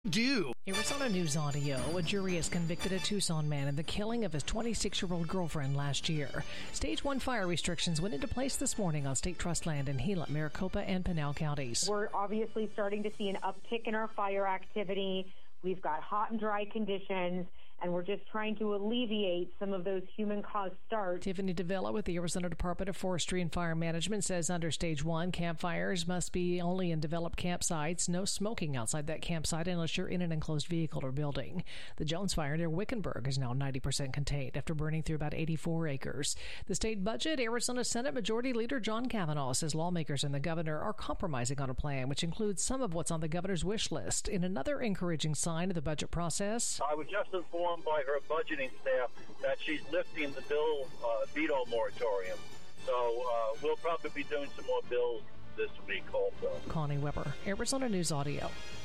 Do. Arizona News Audio. A jury has convicted a Tucson man in the killing of his 26-year-old girlfriend last year. Stage 1 fire restrictions went into place this morning on state trust land in Gila, Maricopa, and Pinal counties. We're obviously starting to see an uptick in our fire activity. We've got hot and dry conditions, and we're just trying to alleviate some of those human-caused starts. Tiffany Davila with the Arizona Department of Forestry and Fire Management says under Stage 1, campfires must be only in developed campsites. No smoking outside that campsite unless you're in an enclosed vehicle or building. The Jones Fire near Wickenburg is now 90% contained after burning through about 84 acres. The state budget, Arizona Senate Majority Leader John Kavanaugh says lawmakers and the governor are compromising on a plan which includes some of what's on the governor's wish list. In another encouraging sign of the budget process, I was just informed by her budgeting staff that she's lifting the bill veto moratorium. So we'll probably be doing some more bills this week also. Connie Weber, Arizona News Audio.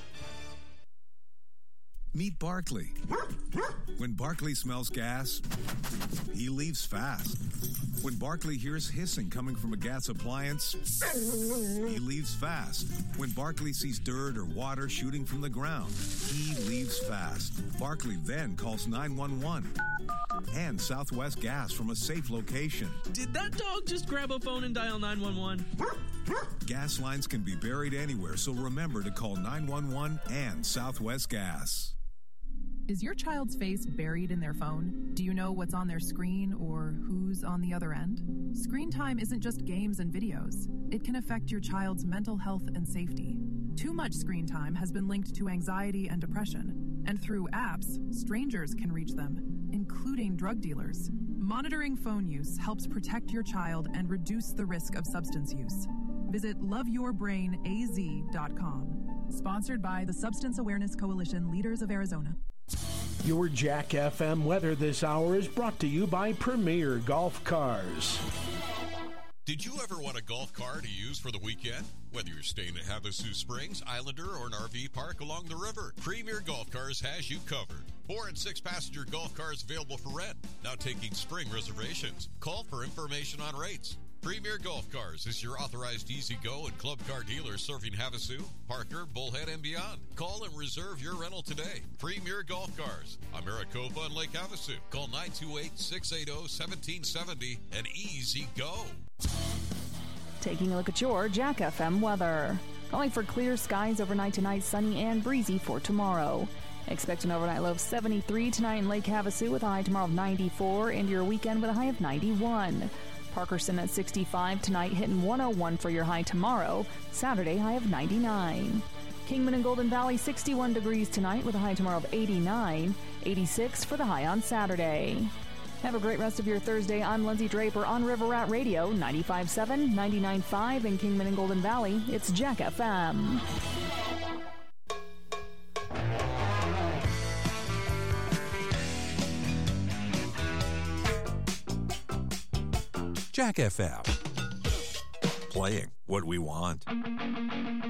Meet Barkley. When Barkley smells gas, he leaves fast. When Barkley hears hissing coming from a gas appliance, he leaves fast. When Barkley sees dirt or water shooting from the ground, he leaves fast. Barkley then calls 911 and Southwest Gas from a safe location. Did that dog just grab a phone and dial 911? Gas lines can be buried anywhere, so remember to call 911 and Southwest Gas. Is your child's face buried in their phone? Do you know what's on their screen or who's on the other end? Screen time isn't just games and videos. It can affect your child's mental health and safety. Too much screen time has been linked to anxiety and depression, and through apps, strangers can reach them, including drug dealers. Monitoring phone use helps protect your child and reduce the risk of substance use. Visit loveyourbrainaz.com. Sponsored by the Substance Awareness Coalition Leaders of Arizona. Your Jack FM weather this hour is brought to you by Premier Golf Cars. Did you ever want a golf car to use for the weekend? Whether you're staying at Havasu Springs, Islander, or an RV park along the river, Premier Golf Cars has you covered. 4- and 6-passenger golf cars available for rent. Now taking spring reservations. Call for information on rates. Premier Golf Cars is your authorized easy-go and club car dealer serving Havasu, Parker, Bullhead, and beyond. Call and reserve your rental today. Premier Golf Cars on Maricopa and Lake Havasu. Call 928-680-1770 and easy go. Taking a look at your Jack FM weather. Calling for clear skies overnight tonight, sunny and breezy for tomorrow. Expect an overnight low of 73 tonight in Lake Havasu with a high tomorrow of 94, and your weekend with a high of 91. Parkerson at 65 tonight, hitting 101 for your high tomorrow. Saturday, high of 99. Kingman and Golden Valley, 61 degrees tonight with a high tomorrow of 89. 86 for the high on Saturday. Have a great rest of your Thursday. I'm Lindsay Draper on River Rat Radio, 95.7, 99.5 in Kingman and Golden Valley. It's Jack FM. Jack FM. Playing what we want.